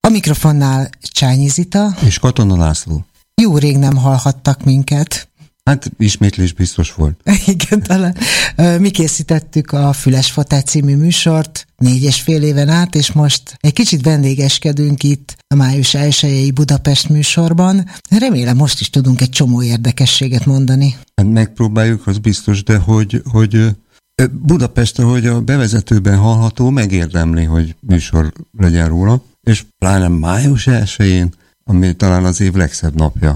A mikrofonnál Csányi Zita és Katona László. Jó rég nem hallhattak minket. Hát ismétlés biztos volt. Igen, talán. Mi készítettük a Füles Fotel című műsort 4,5 éven át, és most egy kicsit vendégeskedünk itt a május 1-i Budapest műsorban. Remélem most is tudunk egy csomó érdekességet mondani. Hát megpróbáljuk, az biztos, de hogy Budapest, ahogy a bevezetőben hallható, megérdemli, hogy műsor legyen róla, és pláne május 1-én, ami talán az év legszebb napja.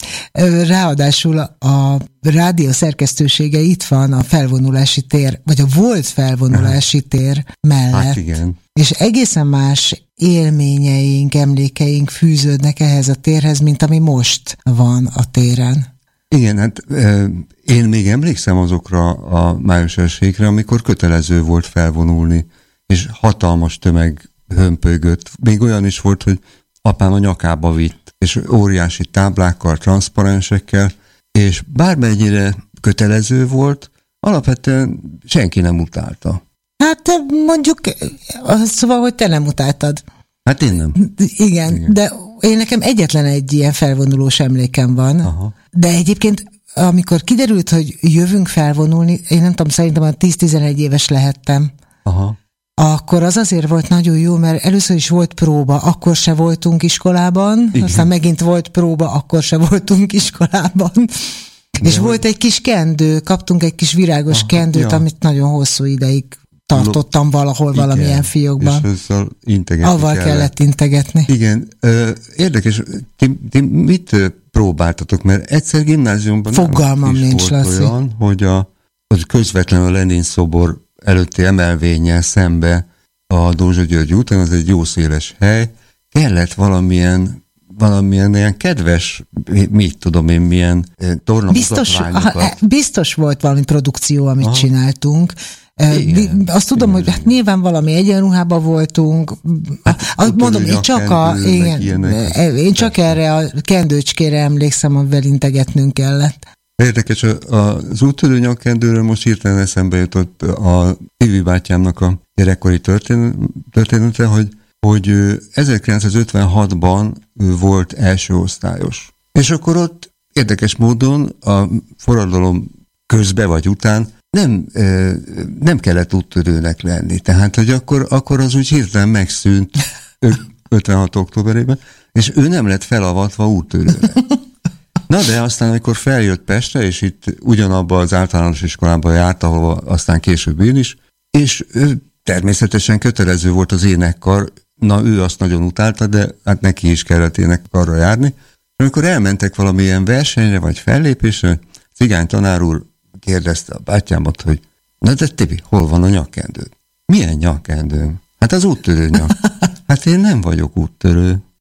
Ráadásul a rádió szerkesztősége itt van a felvonulási tér, vagy a volt felvonulási tér mellett. Hát igen. És egészen más élményeink, emlékeink fűződnek ehhez a térhez, mint ami most van a téren. Igen, hát én még emlékszem azokra a május 1-ekre, amikor kötelező volt felvonulni, és hatalmas tömeg hömpölygött. Még olyan is volt, hogy apám a nyakába vitt, és óriási táblákkal, transzparensekkel, és bármennyire kötelező volt, alapvetően senki nem utálta. Hát mondjuk, szóval, hogy te nem utáltad. Hát én nem. Igen, de én nekem egyetlen egy ilyen felvonulós emlékem van, Aha. De egyébként amikor kiderült, hogy jövünk felvonulni, én nem tudom, szerintem a 10-11 éves lehettem. Aha. Akkor az azért volt nagyon jó, mert először is volt próba, akkor se voltunk iskolában, igen. Aztán megint volt próba, akkor se voltunk iskolában. De és volt egy kis kendő, kaptunk egy kis virágos kendőt, amit nagyon hosszú ideig tartottam valahol, igen, valamilyen fiókban. És ezzel integetni avval kellett integetni. Igen. Érdekes, ti mit próbáltatok? Mert egyszer gimnáziumban fogalmam nincs, volt olyan, hogy közvetlenül a Lenin szobor előtti emelvénnyel szembe a Dózsa György úton, az egy jó széles hely, kellett valamilyen ilyen kedves, mit tudom én, milyen tornamutatványokat. Biztos volt valami produkció, amit csináltunk. Igen, azt tudom, igen, hogy hát nyilván valami egyenruhában voltunk. Hát, mondom, én csak erre a kendőcskére emlékszem, amivel integetnünk kellett. Érdekes, az úttörő nyakkendőről most hirtelen eszembe jutott a Tivi bátyámnak a gyerekkori története, hogy 1956-ban volt első osztályos. És akkor ott érdekes módon a forradalom közben vagy után nem kellett úttörőnek lenni. Tehát, hogy akkor az úgy hirtelen megszűnt 56. októberében, és ő nem lett felavatva úttörőre. Na de aztán, amikor feljött Pestre, és itt ugyanabban az általános iskolában járt, ahova aztán később én is, és természetesen kötelező volt az énekkar, na ő azt nagyon utálta, de hát neki is kellett énekkarra járni. Amikor elmentek valamilyen versenyre, vagy fellépésre, cigány tanár úr kérdezte a bátyámat, hogy na de Tibi, hol van a nyakkendőd? Milyen nyakkendőm? Hát az úttörő nyak. Hát én nem vagyok úttörő.